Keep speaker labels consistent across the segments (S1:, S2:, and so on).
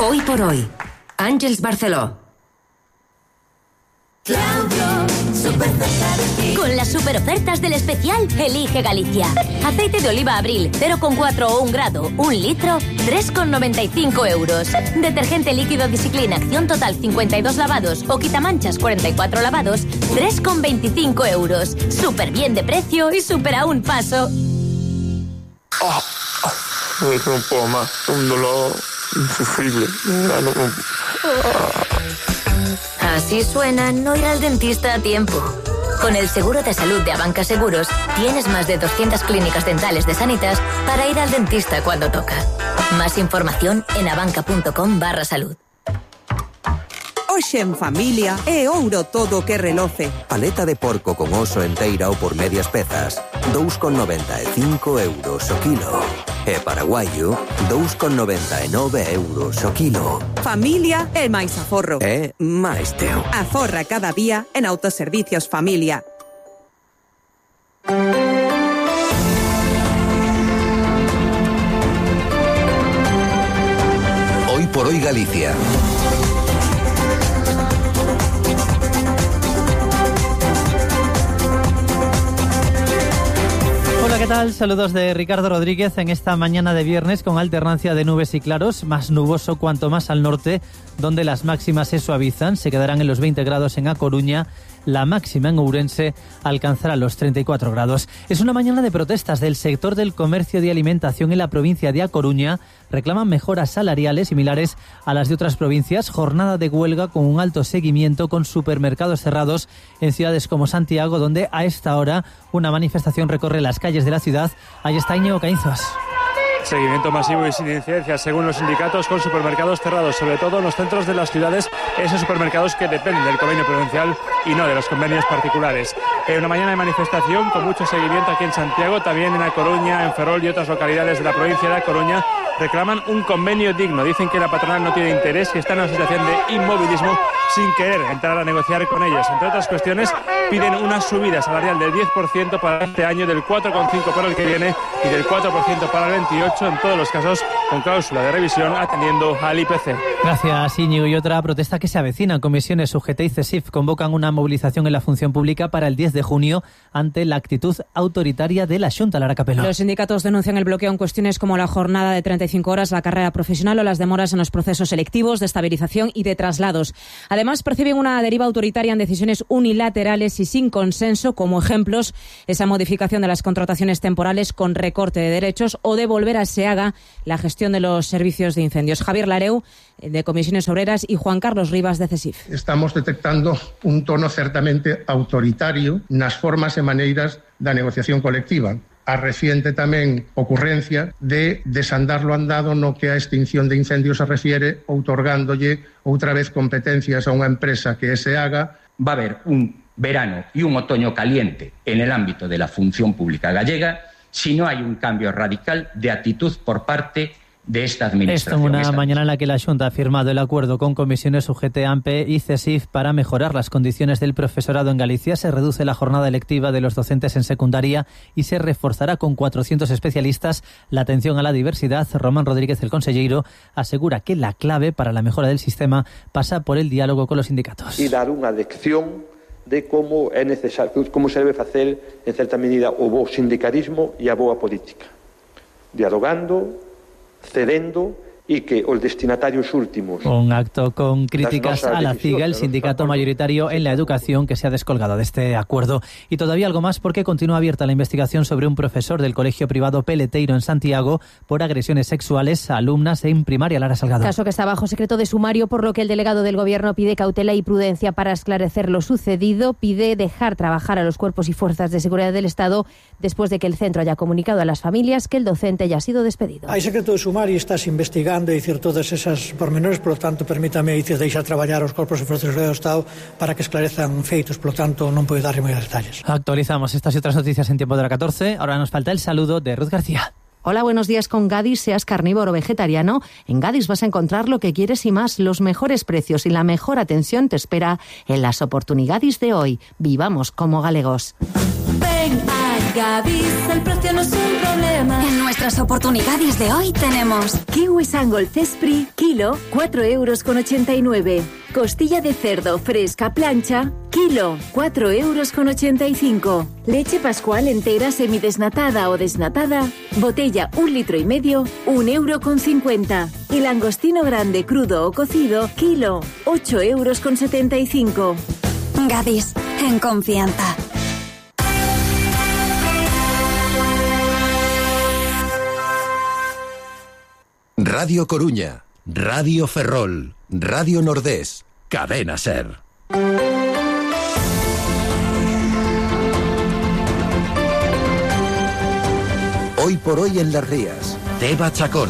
S1: Hoy por hoy, Àngels Barceló.
S2: Con las super ofertas del especial Elige Galicia. Aceite de oliva Abril 0,4 o 1 grado, 1 litro, 3,95 euros. Detergente líquido Discipline Acción Total 52 lavados o quitamanchas 44 lavados, 3,25 euros. Súper bien de precio y súper a un paso.
S3: No puedo más, un dolor insufrible.
S2: Así suena no ir al dentista a tiempo. Con el seguro de salud de Abanca Seguros, tienes más de 200 clínicas dentales de Sanitas para ir al dentista cuando toca. Más información en abanca.com/salud.
S4: Hoxe en familia é ouro todo o que reloce.
S5: Paleta de porco con oso enteira ou por medias pezas, 2,95 euros o kilo. E paraguaio, 2,99 euros o kilo.
S4: Familia é máis aforro.
S5: É máis teu.
S4: Aforra cada día en Autoservicios Familia.
S5: Hoy por hoy Galicia.
S6: Hola, ¿qué tal? Saludos de Ricardo Rodríguez en esta mañana de viernes con alternancia de nubes y claros, más nuboso cuanto más al norte, donde las máximas se suavizan, se quedarán en los 20 grados en A Coruña. La máxima en Ourense alcanzará los 34 grados. Es una mañana de protestas del sector del comercio de alimentación en la provincia de A Coruña. Reclaman mejoras salariales similares a las de otras provincias. Jornada de huelga con un alto seguimiento con supermercados cerrados en ciudades como Santiago, donde a esta hora una manifestación recorre las calles de la ciudad. Ahí está Íñigo Caínzos.
S7: Seguimiento masivo y sin incidencia, según los sindicatos, con supermercados cerrados, sobre todo en los centros de las ciudades, esos supermercados que dependen del convenio provincial y no de los convenios particulares. Una mañana de manifestación con mucho seguimiento aquí en Santiago, también en A Coruña, en Ferrol y otras localidades de la provincia de A Coruña. Reclaman un convenio digno. Dicen que la patronal no tiene interés, que está en una situación de inmovilismo sin querer entrar a negociar con ellos. Entre otras cuestiones, piden una subida salarial del 10% para este año, del 4,5% para el que viene y del 4% para el 28%, en todos los casos con cláusula de revisión atendiendo al IPC.
S6: Gracias, Íñigo. Y otra protesta que se avecina. Comisiones UGT y CESIF convocan una movilización en la función pública para el 10 de junio ante la actitud autoritaria de la Xunta. Lara Capelo.
S8: Los sindicatos denuncian el bloqueo en cuestiones como la jornada de 35 horas, la carrera profesional o las demoras en los procesos selectivos, de estabilización y de traslados. Además, perciben una deriva autoritaria en decisiones unilaterales y sin consenso, como ejemplos esa modificación de las contrataciones temporales con recorte de derechos o de volver a SEAGA la gestión de los servicios de incendios. Javier Lareu, de Comisiones Obreras, y Juan Carlos Rivas, de CESIF.
S9: Estamos detectando un tono certamente autoritario nas formas e maneiras da negociación colectiva. A reciente tamén ocurrencia de desandar lo andado no que a extinción de incendios se refiere, outorgándolle outra vez competencias a unha empresa que se haga.
S10: Va a haber un verano y un otoño caliente en el ámbito de la función pública gallega si no hay un cambio radical de actitud por parte de esta administración.
S6: Esto en una mañana en la que la Xunta ha firmado el acuerdo con comisiones UGT, AMPE y CESIF para mejorar las condiciones del profesorado en Galicia. Se reduce la jornada lectiva de los docentes en secundaria y se reforzará con 400 especialistas la atención a la diversidad. Román Rodríguez, el conselleiro, asegura que la clave para la mejora del sistema pasa por el diálogo con los sindicatos.
S11: Y dar unha lección de como é necesario, como se debe facer en certa medida o bo sindicalismo e a boa política. Dialogando, cedendo y que os destinatarios últimos.
S6: Un acto con críticas a la CIGA, el sindicato mayoritario en la educación, que se ha descolgado de este acuerdo. Y todavía algo más, porque continúa abierta la investigación sobre un profesor del colegio privado Peleteiro en Santiago por agresiones sexuales a alumnas en primaria. Lara Salgado.
S12: Caso que está bajo secreto de sumario, por lo que el delegado del Gobierno pide cautela y prudencia para esclarecer lo sucedido. Pide dejar trabajar a los cuerpos y fuerzas de seguridad del Estado después de que el centro haya comunicado a las familias que el docente ya ha sido despedido.
S13: Hay secreto de sumario, estás investigando e dicir todas esas pormenores, polo tanto, permítame dicir deixar traballar os corpos e forzas do Estado para que esclarezan feitos, polo tanto, non podo darlle moi detalles.
S6: Actualizamos estas y otras noticias en tiempo de la 14. Ahora nos falta el saludo de Ruth García.
S14: Hola, buenos días. Con Gadis, seas carnívoro o vegetariano, en Gadis vas a encontrar lo que quieres y más. Los mejores precios y la mejor atención te espera en las oportunidades de hoy. Vivamos como galegos.
S15: Ven a Gadis, el precio no es un problema.
S16: En nuestras oportunidades de hoy tenemos
S17: kiwi Sangol Cespri, kilo, 4,89 €. Costilla de cerdo fresca plancha, kilo, 4,85 €. Leche Pascual entera semidesnatada o desnatada, botella 1,5 litros, 1,50 €. Y langostino grande crudo o cocido, kilo, 8,75 €.
S16: Gadis, en confianza.
S18: Radio Coruña, Radio Ferrol, Radio Nordés, Cadena Ser. Hoy por hoy en Las Rías, Teba Chacón.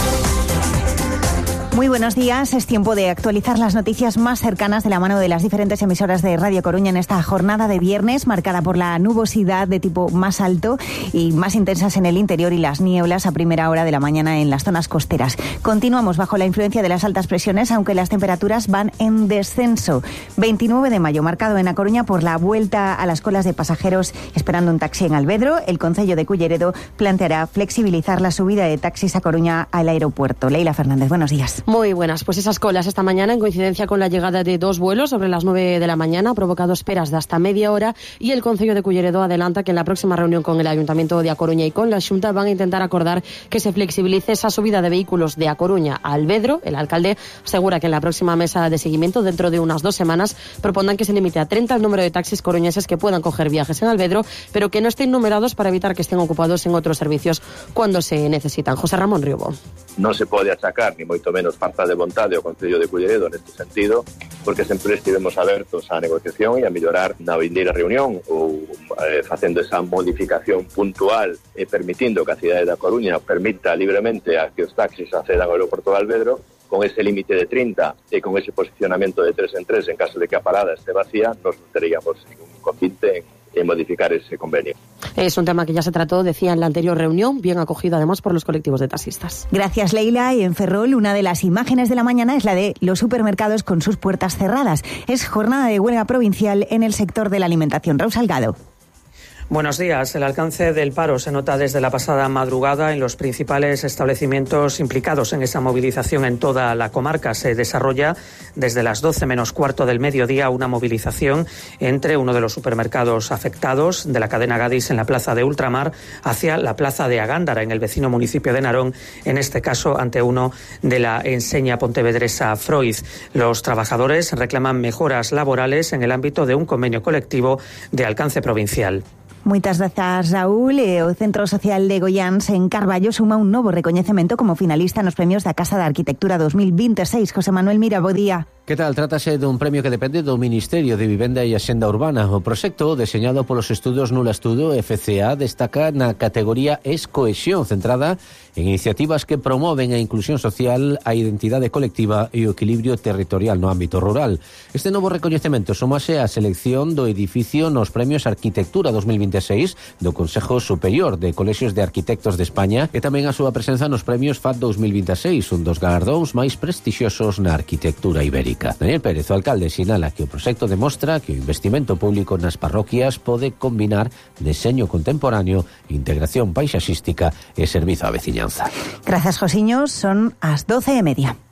S19: Muy buenos días, es tiempo de actualizar las noticias más cercanas de la mano de las diferentes emisoras de Radio Coruña en esta jornada de viernes marcada por la nubosidad de tipo más alto y más intensas en el interior y las nieblas a primera hora de la mañana en las zonas costeras. Continuamos bajo la influencia de las altas presiones, aunque las temperaturas van en descenso. 29 de mayo, marcado en A Coruña por la vuelta a las colas de pasajeros esperando un taxi en Alvedro. El Concello de Culleredo planteará flexibilizar la subida de taxis a Coruña al aeropuerto. Leila Fernández, buenos días.
S20: Muy buenas, pues esas colas esta mañana en coincidencia con la llegada de 2 vuelos sobre las 9 de la mañana ha provocado esperas de hasta media hora y el Concello de Culleredo adelanta que en la próxima reunión con el Ayuntamiento de A Coruña y con la Xunta van a intentar acordar que se flexibilice esa subida de vehículos de A Coruña a Alvedro. El alcalde asegura que en la próxima mesa de seguimiento, dentro de unas 2 semanas, propondrán que se limite a 30 el número de taxis coruñeses que puedan coger viajes en Alvedro, pero que no estén numerados para evitar que estén ocupados en otros servicios cuando se necesitan. José Ramón Riobo.
S21: Non se pode achacar, ni moito menos falta de vontade ao Concello de Culleredo neste sentido, porque sempre estivemos abertos á negociación e a mellorar na vindeira reunión ou facendo esa modificación puntual e permitindo que a cidade da Coruña permita libremente a que os taxis accedan ao aeroporto de Alvedro con ese límite de 30 e con ese posicionamento de 3 en 3 en caso de que a parada esté vacía, nos non teríamos ningún inconveniente en modificar ese convenio.
S20: Es un tema que ya se trató, decía, en la anterior reunión, bien acogido además por los colectivos de taxistas.
S19: Gracias, Leila. Y en Ferrol, una de las imágenes de la mañana es la de los supermercados con sus puertas cerradas. Es jornada de huelga provincial en el sector de la alimentación. Raúl Salgado.
S22: Buenos días. El alcance del paro se nota desde la pasada madrugada en los principales establecimientos implicados en esa movilización en toda la comarca. Se desarrolla desde las 12 menos cuarto del mediodía una movilización entre uno de los supermercados afectados de la cadena Gadis en la plaza de Ultramar hacia la plaza de Agándara en el vecino municipio de Narón, en este caso ante uno de la enseña pontevedresa Freud. Los trabajadores reclaman mejoras laborales en el ámbito de un convenio colectivo de alcance provincial.
S19: Moitas grazas, Raúl. O Centro Social de Goiáns en Carballo suma un novo recoñecemento como finalista nos premios da Casa da Arquitectura 2026. José Manuel Mira, bo día.
S23: Que tal? Trátase dun premio que depende do Ministerio de Vivenda e Axenda Urbana. O proxecto, deseñado polos estudos Nula Estudo FCA, destaca na categoría Escohesión, centrada en iniciativas que promoven a inclusión social, a identidade colectiva e o equilibrio territorial no ámbito rural. Este novo recoñecemento sumase á selección do edificio nos premios Arquitectura 2026 do Consejo Superior de Colexios de Arquitectos de España e tamén a súa presenza nos premios FAT 2026, un dos galardóns máis prestixiosos na arquitectura ibérica. Daniel Pérez, o alcalde, sinala que o proxecto demostra que o investimento público nas parroquias pode combinar deseño contemporáneo, integración paisaxística e servizo á veciñanza.
S19: Grazas, Josiños. Son as 12:30.